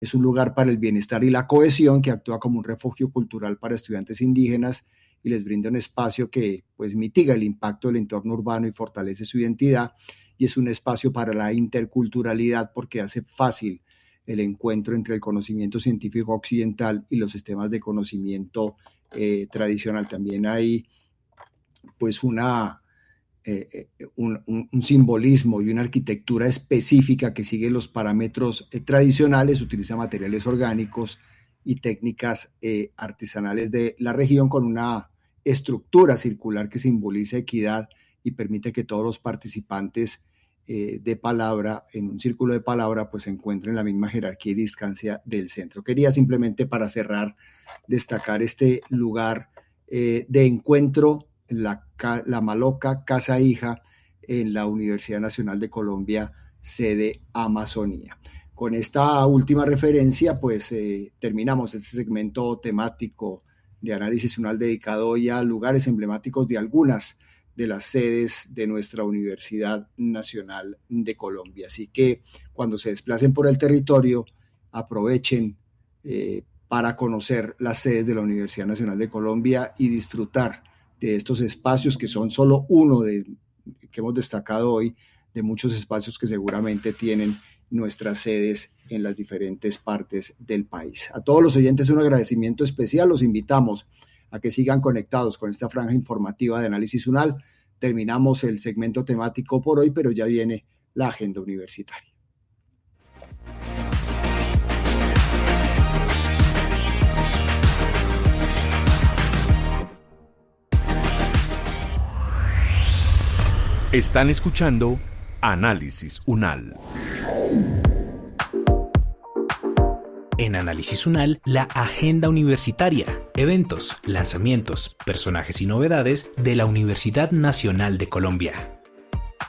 es un lugar para el bienestar y la cohesión que actúa como un refugio cultural para estudiantes indígenas y les brinda un espacio que pues mitiga el impacto del entorno urbano y fortalece su identidad, y es un espacio para la interculturalidad porque hace fácil el encuentro entre el conocimiento científico occidental y los sistemas de conocimiento tradicional. También hay pues un simbolismo y una arquitectura específica que sigue los parámetros tradicionales, utiliza materiales orgánicos y técnicas artesanales de la región, con una estructura circular que simboliza equidad y permite que todos los participantes de palabra, en un círculo de palabra, pues se encuentren en la misma jerarquía y distancia del centro. Quería simplemente, para cerrar, destacar este lugar de encuentro, la Maloca Casa Hija, en la Universidad Nacional de Colombia, sede Amazonía. Con esta última referencia, pues terminamos este segmento temático de análisis unal dedicado hoy a lugares emblemáticos de algunas de las sedes de nuestra Universidad Nacional de Colombia. Así que cuando se desplacen por el territorio, aprovechen para conocer las sedes de la Universidad Nacional de Colombia y disfrutar de estos espacios, que son solo uno que hemos destacado hoy, de muchos espacios que seguramente tienen nuestras sedes en las diferentes partes del país. A todos los oyentes un agradecimiento especial. Los invitamos a que sigan conectados con esta franja informativa de Análisis UNAL. Terminamos el segmento temático por hoy, pero ya viene la agenda universitaria. Están escuchando Análisis UNAL. En Análisis UNAL, la agenda universitaria, eventos, lanzamientos, personajes y novedades de la Universidad Nacional de Colombia.